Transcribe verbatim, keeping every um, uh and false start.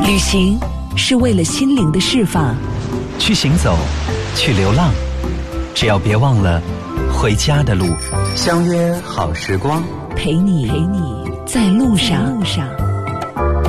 旅行是为了心灵的释放， 去行走，去流浪，只要别忘了回家的路。相约好时光， 陪你陪你在路上。